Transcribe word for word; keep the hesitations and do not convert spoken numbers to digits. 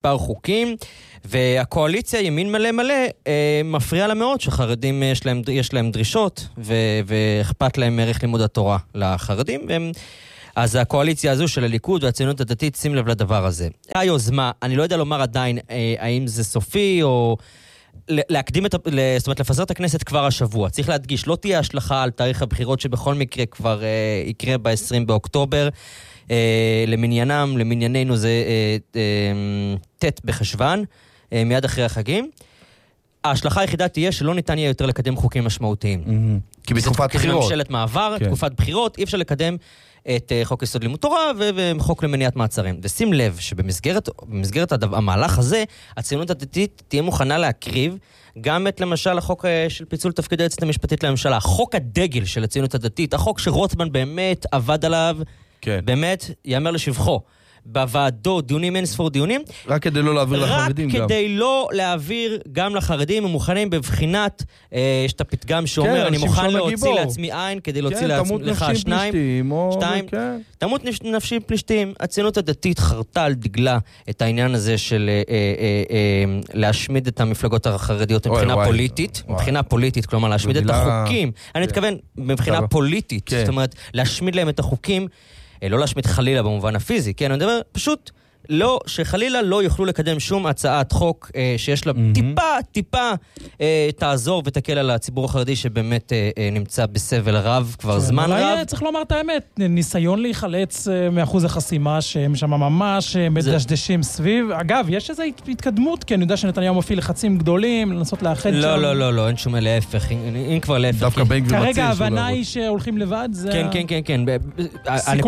מספר חוקים, והקואליציה ימין מלא מלא אה, מפריע לה מאוד שחרדים יש להם, יש להם דרישות ו, ואכפת להם ערך לימוד התורה לחרדים, והם, אז הקואליציה הזו של הליכוד והציונות הדתית, שים לב לדבר הזה. היוזמה, אני לא יודע לומר עדיין אה, האם זה סופי או להקדים את, זאת אומרת, לפזר את הכנסת כבר השבוע. צריך להדגיש, לא תהיה השלכה על תאריך הבחירות שבכל מקרה כבר אה, יקרה ב-עשרים באוקטובר, אה, למניינם, למנייננו זה אה, אה, תת בחשבן, אה, מיד אחרי החגים. ההשלכה היחידה תהיה שלא ניתן יהיה יותר לקדם חוקים משמעותיים. Mm-hmm. כי בתקופת בחירות. ממשלת מעבר, כן. תקופת בחירות, אי אפשר לקדם את uh, חוק יסוד לימוד תורה ו- וחוק למניעת מעצרים. ושים לב שבמסגרת במסגרת הדבר, המהלך הזה, הציונות הדתית תהיה מוכנה להקריב גם את למשל החוק uh, של פיצול תפקיד היועצת המשפטית לממשלה, חוק הדגל של הציונות הדתית, החוק שרוטמן באמת עבד עליו, כן. באמת יאמר לשבחו. בוועדות, דיונים, אין ספור דיונים. רק כדי לא להעביר לחרדים גם. רק כדי לא להעביר גם לחרדים, הם מוכנים בבחינת, אה, יש את הפתגם שאומר, אני מוכן להוציא לעצמי עין, כדי להוציא לך שניים. שתיים, תמות נפשי פלישתים. הציונות הדתית חרתה על דגלה את העניין הזה של להשמיד את המפלגות החרדיות מבחינה פוליטית, מבחינה פוליטית, כלומר להשמיד את החוקים. אני מתכוון מבחינה פוליטית, זאת אומרת, להשמיד להם את החוקים, לא להשמיד חלילה במובן הפיזי, כן, אני מדבר פשוט לא, שחלילה לא יוכלו לקדם שום הצעת חוק אה, שיש לה mm-hmm. טיפה, טיפה אה, תעזור ותקל על הציבור החרדי שבאמת אה, אה, נמצא בסבל רב, כבר זמן רב. צריך לומר את האמת, ניסיון להיחלץ אה, מאחוז החסימה שהם שם ממש אה, מדשדשים זה... סביב. אגב, יש איזו התקדמות, כי אני יודע שנתניהו מפעיל לחצים גדולים, לנסות לאחד לא, שם. לא, לא, לא, לא, אין שום להפך, אין, אין כבר להפך. דווקא בן גביר כרגע ההבנה היא שהולכים לבד, זה... כן, כן, כן, כן. סיכון